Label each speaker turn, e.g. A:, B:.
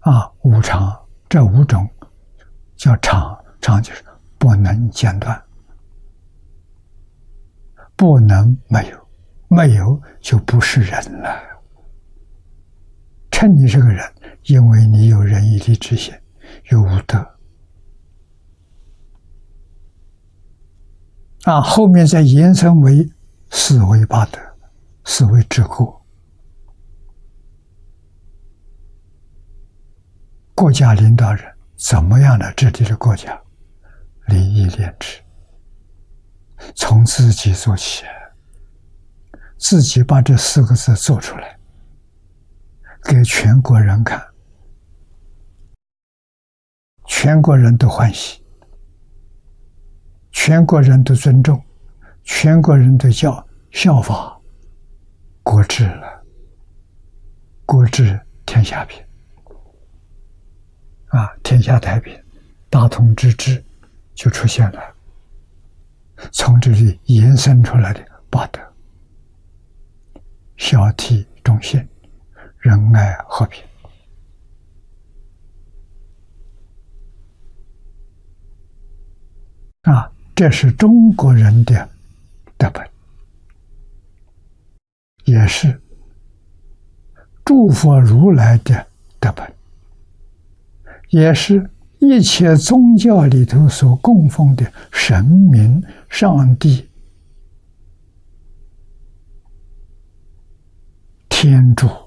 A: 无常，这五种叫常，常就是不能间断，不能没有，没有就不是人了。称你是个人，因为你有仁义礼智信，有五德。后面再延伸为四维八德，四维治国。国家领导人怎么样的治理的国家？礼义廉耻，从自己做起，自己把这四个字做出来，给全国人看，全国人都欢喜，全国人都尊重，全国人都效法，国治了，国治天下平。天下太平，大同之治就出现了。从这里延伸出来的八德：孝悌忠信、仁爱和平。这是中国人的德本，也是诸佛如来的德本，也是一切宗教里头所供奉的神明、上帝、天主